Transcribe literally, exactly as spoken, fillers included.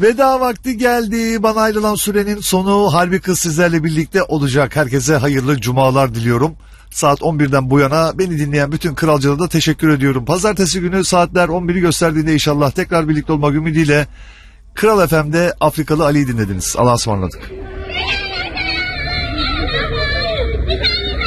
Veda vakti geldi. Bana ayrılan sürenin sonu. Harbi Kız sizlerle birlikte olacak. Herkese hayırlı cumalar diliyorum. Saat on birden bu yana beni dinleyen bütün kralcılara da teşekkür ediyorum. Pazartesi günü saatler on biri gösterdiğinde inşallah tekrar birlikte olmak ümidiyle Kral F M'de Afrikalı Ali'yi dinlediniz. Allah'a ısmarladık.